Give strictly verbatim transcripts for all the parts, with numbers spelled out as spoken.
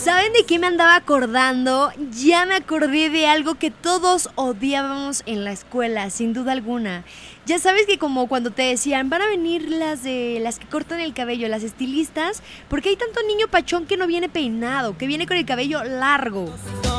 ¿Saben de qué me andaba acordando? Ya me acordé de algo que todos odiábamos en la escuela, sin duda alguna. Ya sabes que como cuando te decían, van a venir las de las que cortan el cabello, las estilistas, porque hay tanto niño pachón que no viene peinado, que viene con el cabello largo.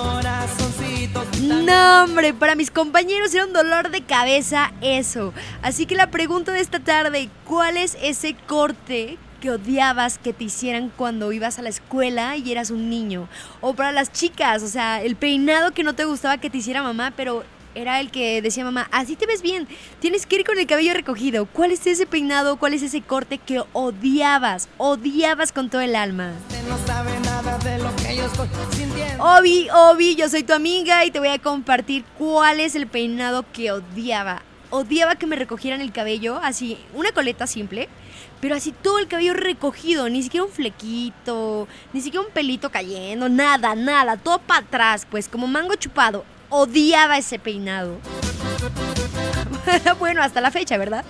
No, hombre, para mis compañeros era un dolor de cabeza eso. Así que la pregunta de esta tarde, ¿cuál es ese corte que odiabas que te hicieran cuando ibas a la escuela y eras un niño? O para las chicas, o sea, el peinado que no te gustaba que te hiciera mamá, pero era el que decía mamá, así te ves bien, tienes que ir con el cabello recogido. ¿Cuál es ese peinado, cuál es ese corte que odiabas, odiabas con todo el alma? No sabe nada de lo que yo estoy sintiendo. Obi, Obi, yo soy tu amiga y te voy a compartir cuál es el peinado que odiaba. Odiaba que me recogieran el cabello, así, una coleta simple, pero así todo el cabello recogido, ni siquiera un flequito, ni siquiera un pelito cayendo, nada, nada, todo para atrás, pues como mango chupado. Odiaba ese peinado. Bueno, hasta la fecha, ¿verdad?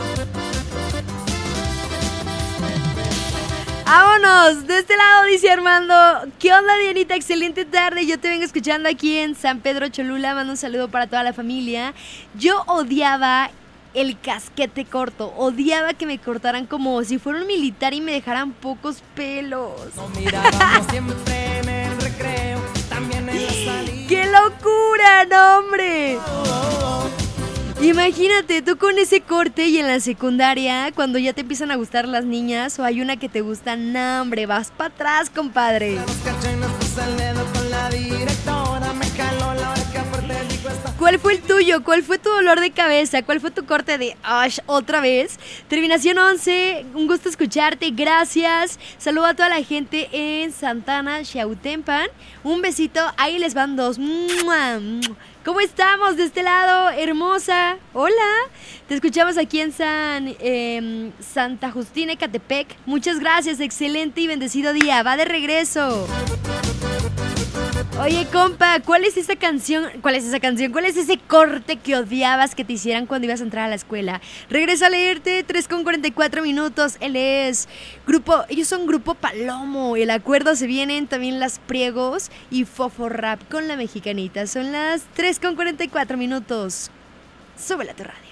¡Vámonos! De este lado dice Armando, ¿qué onda, Dianita? Excelente tarde, yo te vengo escuchando aquí en San Pedro Cholula. Mando un saludo para toda la familia. Yo odiaba el casquete corto, odiaba que me cortaran como si fuera un militar y me dejaran pocos pelos. No mirábamos siempre en el recreo, también en la salida. ¡Qué locura, no, hombre! Oh, oh, oh. Imagínate, tú con ese corte y en la secundaria, cuando ya te empiezan a gustar las niñas o hay una que te gusta, no, hombre, vas para atrás, compadre. ¿Cuál fue el tuyo? ¿Cuál fue tu dolor de cabeza? ¿Cuál fue tu corte de Ash otra vez? Terminación once, un gusto escucharte, gracias. Saludo a toda la gente en Santana, Xautempan. Un besito, ahí les van dos. ¡Mua! ¿Cómo estamos de este lado, hermosa? Hola, te escuchamos aquí en San eh, Santa Justina, Ecatepec. Muchas gracias, excelente y bendecido día. Va de regreso. Oye, compa, ¿cuál es esa canción? ¿Cuál es esa canción? ¿Cuál es ese corte que odiabas que te hicieran cuando ibas a entrar a la escuela? Regreso a leerte, tres con cuarenta y cuatro minutos. Él es grupo, ellos son Grupo Palomo. El acuerdo se vienen también Las Priegos y Fofo Rap con la Mexicanita. Son las tres con cuarenta y cuatro minutos. Súbela a tu radio.